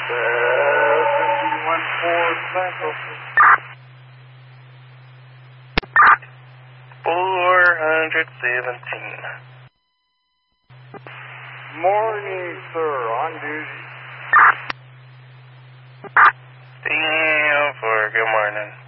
Central. 417. Morning, sir. On duty. Damn, for good morning.